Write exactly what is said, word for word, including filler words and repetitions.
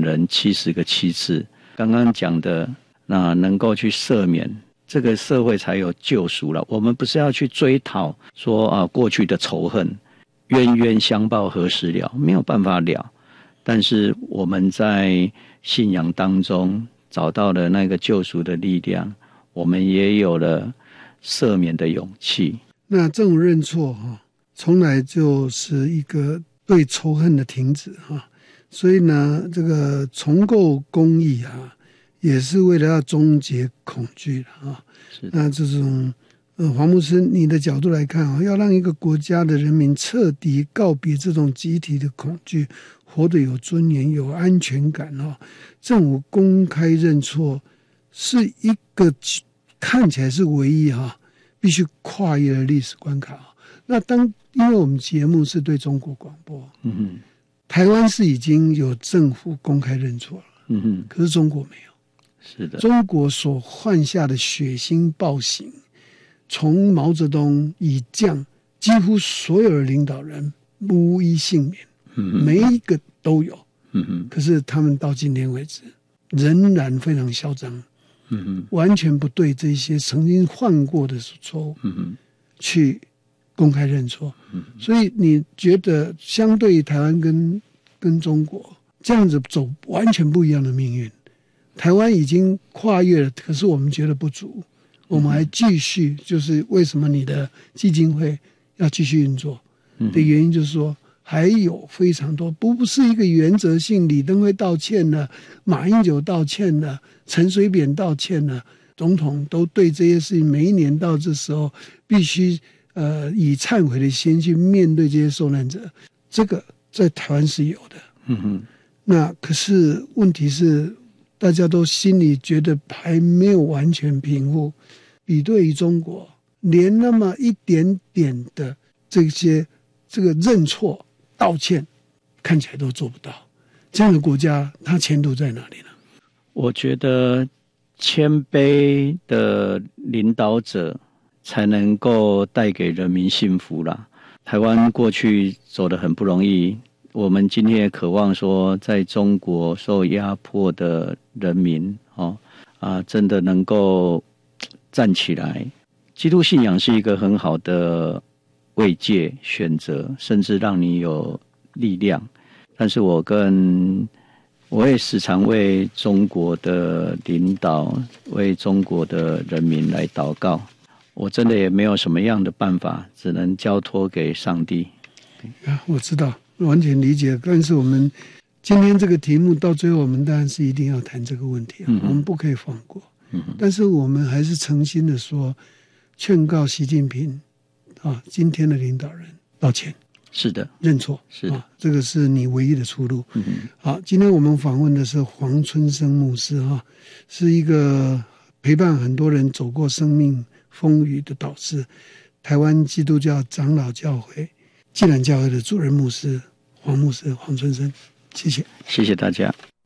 人七十个七次。刚刚讲的那能够去赦免，这个社会才有救赎了。我们不是要去追讨说啊过去的仇恨，冤冤相报何时了，没有办法了。但是我们在信仰当中找到了那个救赎的力量，我们也有了赦免的勇气。 那这种认错哈，从来就是一个对仇恨的停止哈。所以呢，这个重构公义啊，也是为了要终结恐惧的啊。那这种呃，黄牧师，你的角度来看啊，要让一个国家的人民彻底告别这种集体的恐惧，活得有尊严、有安全感啊，政府公开认错是一个看起来是唯一哈、啊，必须跨越的历史关卡啊。那当因为我们节目是对中国广播，嗯哼。台湾是已经有政府公开认错了，嗯哼，可是中国没有。 是的， 中国所犯下的血腥暴行，从毛泽东以降，几乎所有的领导人无一幸免，嗯，每一个都有，嗯哼。可是他们到今天为止，仍然非常嚣张，嗯哼，完全不对这些曾经犯过的错误，嗯哼，去公开认错，嗯，所以你觉得相对于台湾跟跟中国这样子走完全不一样的命运，台湾已经跨越了，可是我们觉得不足，我们还继续，就是为什么你的基金会要继续运作的原因，就是说还有非常多，不不是一个原则性，李登辉道歉了，马英九道歉了，陈水扁道歉了，总统都对这些事情，每一年到这时候必须。呃，以忏悔的心去面对这些受难者，这个在台湾是有的。嗯哼。那可是问题是，大家都心里觉得还没有完全平复。比对于中国，连那么一点点的这些这个认错、道歉，看起来都做不到。这样的国家，它前途在哪里呢？ 我觉得谦卑的领导者才能够带给人民幸福啦。台湾过去走得很不容易，我们今天也渴望说，在中国受压迫的人民哦啊，真的能够站起来。基督信仰是一个很好的慰藉选择，甚至让你有力量。但是我跟我也时常为中国的领导、为中国的人民来祷告。我真的也没有什么样的办法，只能交托给上帝。 啊，我知道，完全理解。但是我们今天这个题目到最后，我们当然是一定要谈这个问题、啊嗯、我们不可以放过、嗯。但是我们还是诚心的说，劝告习近平啊，今天的领导人道歉。 是的， 认错是的、 啊，这个是你唯一的出路。嗯、好，今天我们访问的是黄春生牧师哈、啊，是一个陪伴很多人走过生命风雨的导师，台湾基督教长老教会暨南教会的主任牧师黄牧师黄春生，谢谢， 谢谢大家。